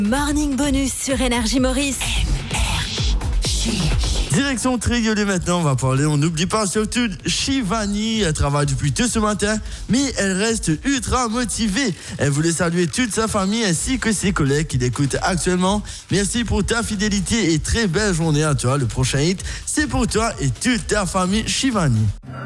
Morning Bonus sur Énergie Maurice. Direction Triolet maintenant, on va parler, on n'oublie pas surtout Shivani, elle travaille depuis tôt ce matin, mais elle reste ultra motivée. Elle voulait saluer toute sa famille ainsi que ses collègues qui l'écoutent actuellement. Merci pour ta fidélité et très belle journée à toi. Le prochain hit, c'est pour toi et toute ta famille, Shivani.